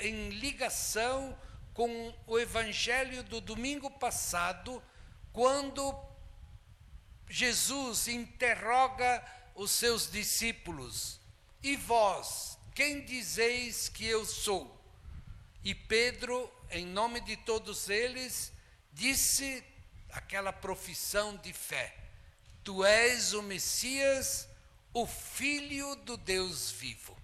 em ligação com o evangelho do domingo passado, quando Jesus interroga os seus discípulos: e vós, quem dizeis que eu sou? E Pedro, em nome de todos eles, disse aquela profissão de fé: tu és o Messias, o Filho do Deus vivo.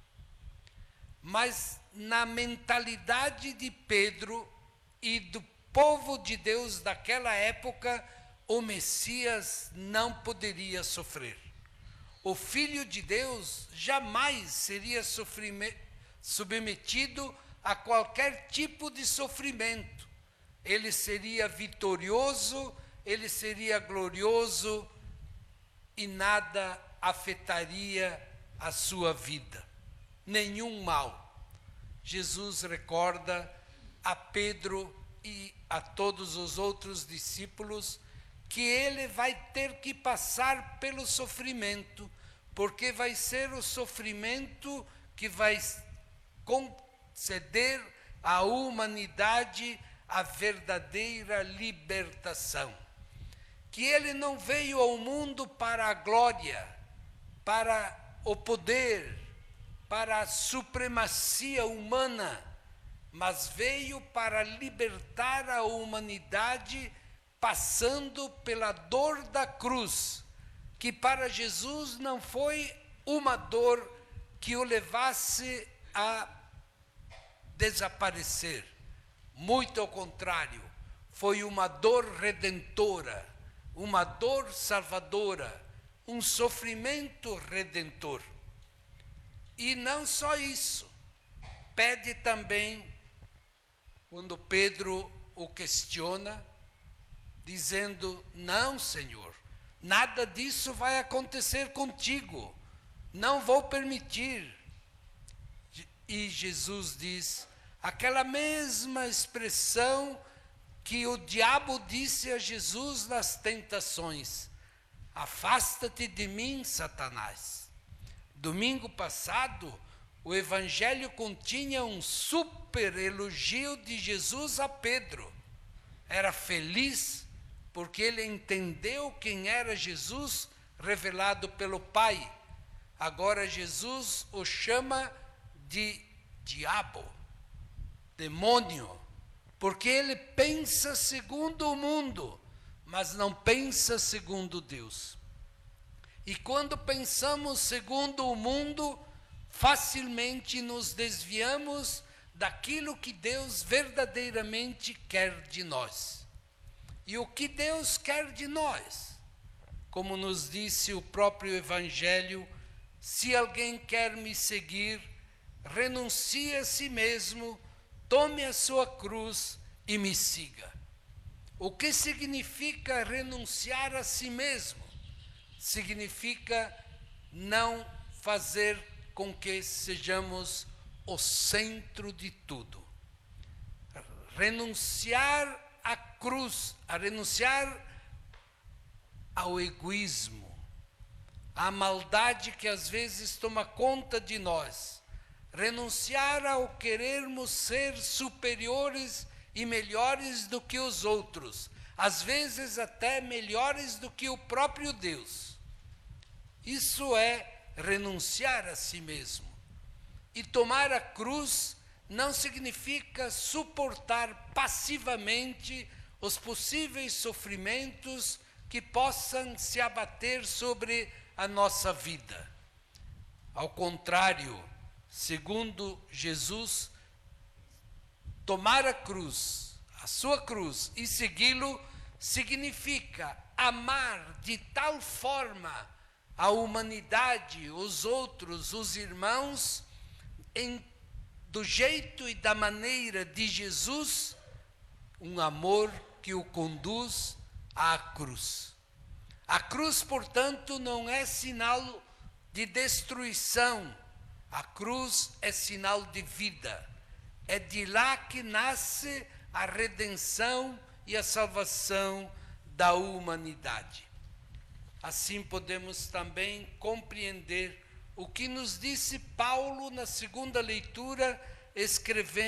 Mas na mentalidade de Pedro e do povo de Deus daquela época, o Messias não poderia sofrer. O Filho de Deus jamais seria submetido a qualquer tipo de sofrimento. Ele seria vitorioso, ele seria glorioso e nada afetaria a sua vida, nenhum mal. Jesus recorda a Pedro e a todos os outros discípulos que ele vai ter que passar pelo sofrimento, porque vai ser o sofrimento que vai conceder à humanidade a verdadeira libertação. Que ele não veio ao mundo para a glória, para o poder, para a supremacia humana, mas veio para libertar a humanidade, passando pela dor da cruz, que para Jesus não foi uma dor que o levasse a desaparecer. Muito ao contrário, foi uma dor redentora, uma dor salvadora, um sofrimento redentor. E não só isso, pede também, quando Pedro o questiona, dizendo: não, Senhor, nada disso vai acontecer contigo, não vou permitir. E Jesus diz aquela mesma expressão que o diabo disse a Jesus nas tentações: afasta-te de mim, Satanás. Domingo passado, o evangelho continha um super elogio de Jesus a Pedro. Era feliz porque ele entendeu quem era Jesus revelado pelo Pai. Agora Jesus o chama de diabo, demônio, porque ele pensa segundo o mundo, mas não pensa segundo Deus. E quando pensamos segundo o mundo, facilmente nos desviamos daquilo que Deus verdadeiramente quer de nós. E o que Deus quer de nós? Como nos disse o próprio Evangelho: se alguém quer me seguir, renuncie a si mesmo, tome a sua cruz e me siga. O que significa renunciar a si mesmo? Significa não fazer com que sejamos o centro de tudo. Renunciar à cruz, a renunciar ao egoísmo, à maldade que às vezes toma conta de nós. Renunciar ao querermos ser superiores e melhores do que os outros, às vezes até melhores do que o próprio Deus. Isso é renunciar a si mesmo. E tomar a cruz não significa suportar passivamente os possíveis sofrimentos que possam se abater sobre a nossa vida. Ao contrário, segundo Jesus, tomar a cruz, a sua cruz, e segui-lo significa amar de tal forma a humanidade, os outros, os irmãos, do jeito e da maneira de Jesus, um amor que o conduz à cruz. A cruz, portanto, não é sinal de destruição, a cruz é sinal de vida. É de lá que nasce a redenção e a salvação da humanidade. Assim podemos também compreender o que nos disse Paulo na segunda leitura, escrevendo